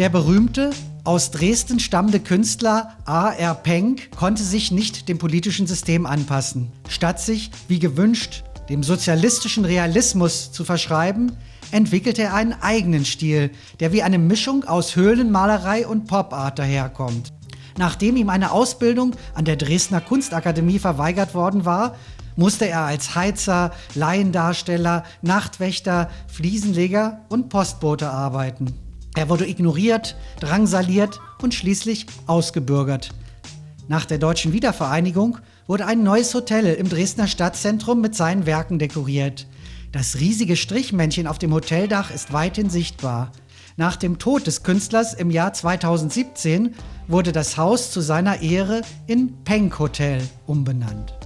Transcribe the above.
Der berühmte, aus Dresden stammende Künstler A.R. Penck konnte sich nicht dem politischen System anpassen. Statt sich, wie gewünscht, dem sozialistischen Realismus zu verschreiben, entwickelte er einen eigenen Stil, der wie eine Mischung aus Höhlenmalerei und Pop-Art daherkommt. Nachdem ihm eine Ausbildung an der Dresdner Kunstakademie verweigert worden war, musste er als Heizer, Laiendarsteller, Nachtwächter, Fliesenleger und Postbote arbeiten. Er wurde ignoriert, drangsaliert und schließlich ausgebürgert. Nach der deutschen Wiedervereinigung wurde ein neues Hotel im Dresdner Stadtzentrum mit seinen Werken dekoriert. Das riesige Strichmännchen auf dem Hoteldach ist weithin sichtbar. Nach dem Tod des Künstlers im Jahr 2017 wurde das Haus zu seiner Ehre in Penck Hotel umbenannt.